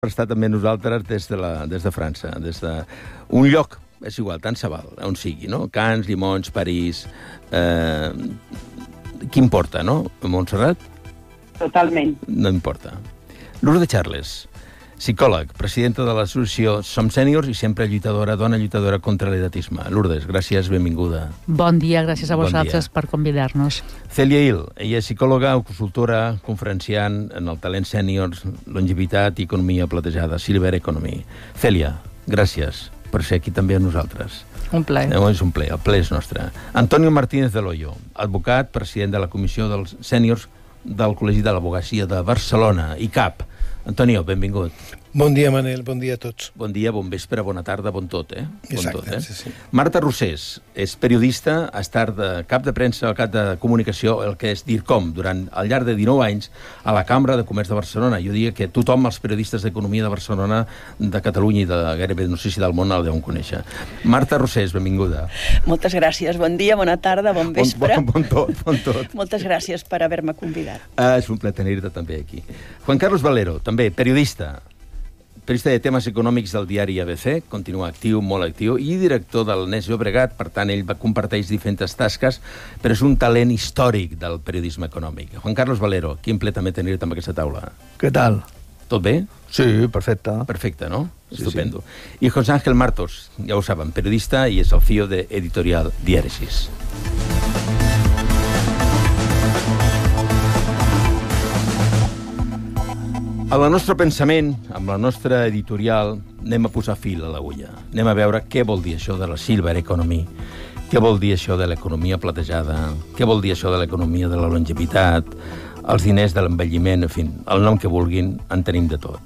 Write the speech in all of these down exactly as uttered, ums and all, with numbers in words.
estar també nosaltres des de, la, des de França, des d'un lloc, és igual, tant se val, on sigui, no? Cans, Llimons, París... Eh, qui importa, no? Montserrat? Totalment. No importa. Lourdes Charles, psicòleg, presidenta de l'associació Som Sèniors i sempre lluitadora, dona lluitadora contra l'edatisme. Lourdes, gràcies, benvinguda. Bon dia, gràcies a Bon vosaltres dia. per convidar-nos. Celia Hill, ella és psicòloga, consultora, conferenciant en el talent sèniors, longevitat i economia platejada, Silver Economy. Celia, gràcies per ser aquí també amb nosaltres. Un plaer. No, és un ple, el ple és nostre. Antonio Martínez de Loyo, advocat, president de la Comissió dels Sèniors del Col·legi de l'Advocacia de Barcelona, I C A P. Antonio, benvingut. Bon dia, Manel, bon dia a tots. Bon dia, bon vespre, bona tarda, bon tot, eh? Bon Exacte, tot, eh? sí, sí. Marta Rossés és periodista, ha estat de cap de premsa, al cap de comunicació, el que és DIRCOM, durant al llarg de dinou anys a la Cambra de Comerç de Barcelona. Jo diria que tothom, els periodistes d'economia de Barcelona, de Catalunya i de gairebé, no sé si del món, el deuen conèixer. Marta Rossés, benvinguda. Moltes gràcies. Bon dia, bona tarda, bon vespre. Bon, bon, bon tot, bon tot. Moltes gràcies per haver-me convidat. Ah, és un plaer tenir-te també aquí. Juan Carlos Valero, també periodista, periodista de temes econòmics del diari A B C, continua actiu, molt actiu, i director del Nes Llobregat, per tant, ell va comparteix diferents tasques, però és un talent històric del periodisme econòmic. Juan Carlos Valero, quin ple també tenir-te amb aquesta taula. Què tal? Tot bé? Sí, perfecte. Perfecte, no? Sí, Estupendo. Sí. I José Ángel Martos, ja ho saben, periodista i és el C E O de Editorial Dièresis. A la nostre pensament, amb la nostra editorial, anem a posar fil a l'agulla. Anem a veure què vol dir això de la Silver Economy, què vol dir això de l'economia platejada, què vol dir això de l'economia de la longevitat, els diners de l'envelliment, en fi, el nom que vulguin, en tenim de tot.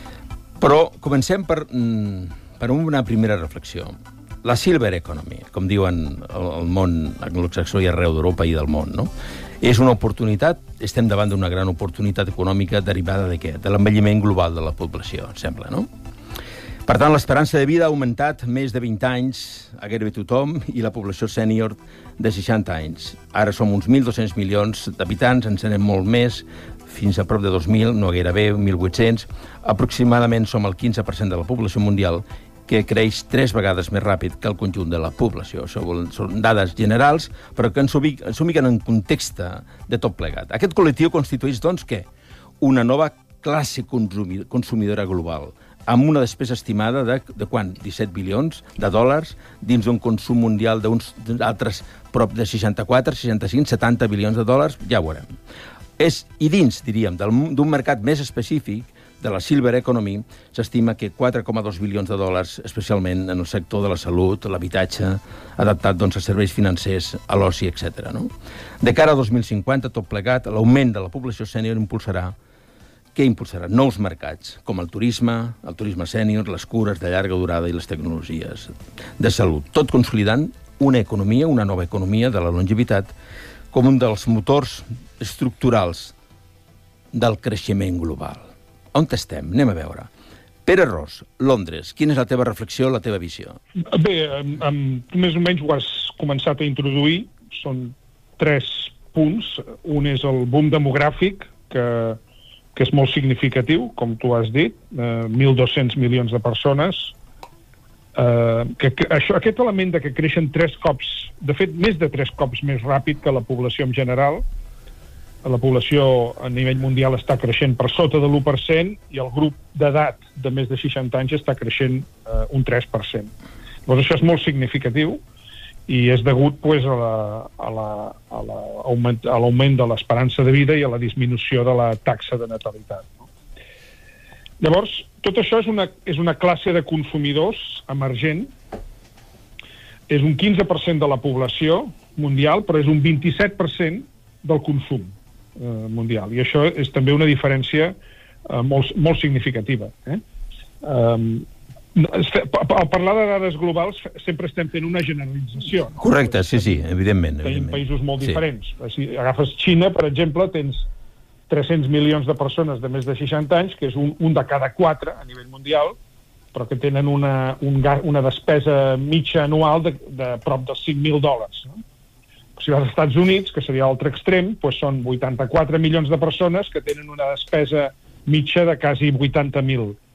Però comencem per, per una primera reflexió. La Silver Economy, com diuen el món anglosaxó i arreu d'Europa i del món, no? És una oportunitat, estem davant d'una gran oportunitat econòmica derivada de què? De l'envelliment global de la població, em sembla, no? Per tant, l'esperança de vida ha augmentat més de vint anys a gairebé tothom i la població sènior de seixanta anys. Ara som uns mil dos-cents milions d'habitants, ens anem molt més, fins a prop de dos mil, no gairebé, mil vuit-cents. Aproximadament som el quinze per cent de la població mundial, que creix tres vegades més ràpid que el conjunt de la població. Això són dades generals, però que ens ubiquen en context de tot plegat. Aquest col·lectiu constitueix, doncs, què? Una nova classe consumidora global, amb una despesa estimada de, de quant? disset bilions de dòlars, dins d'un consum mundial d'uns altres prop de seixanta-quatre, seixanta-cinc, setanta bilions de dòlars, ja ho veurem. És, i dins, diríem, d'un mercat més específic, de la Silver Economy, s'estima que quatre coma dos bilions de dòlars, especialment en el sector de la salut, l'habitatge, adaptat doncs, a serveis financers, a l'oci, etcètera. No? De cara a dos mil cinquanta, tot plegat, l'augment de la població sènior impulsarà, què impulsarà? Nous mercats, com el turisme, el turisme sènior, les cures de llarga durada i les tecnologies de salut. Tot consolidant una economia, una nova economia de la longevitat, com un dels motors estructurals del creixement global. On estem? Anem a veure. Pere Ros, Londres, quina és la teva reflexió, la teva visió? Bé, amb, amb, més o menys ho has començat a introduir. Són tres punts. Un és el boom demogràfic, que, que és molt significatiu, com tu has dit, eh, mil dos-cents milions de persones. Eh, que, que, això, aquest element de que creixen tres cops, de fet, més de tres cops més ràpid que la població en general. La població a nivell mundial està creixent per sota de l'u per cent i el grup d'edat de més de seixanta anys està creixent eh, un tres per cent. Llavors això és molt significatiu i és degut pues, a l'augment de l'esperança de vida i a la disminució de la taxa de natalitat. No? Llavors, tot això és una, és una classe de consumidors emergent. És un quinze per cent de la població mundial, però és un vint-i-set per cent del consum mundial. I això és també una diferència uh, molt, molt significativa. Eh? Um, al parlar de dades globals sempre estem fent una generalització. No? Correcte, sí, sí, evidentment. Tenim evidentment. països molt sí. diferents. Si agafes Xina, per exemple, tens tres-cents milions de persones de més de seixanta anys, que és un, un de cada quatre a nivell mundial, però que tenen una, un, una despesa mitja anual de, de prop dels cinc mil dòlars. No? Si vas als Estats Units, que seria l'altre extrem, doncs són vuitanta-quatre milions de persones que tenen una despesa mitja de quasi vuitanta mil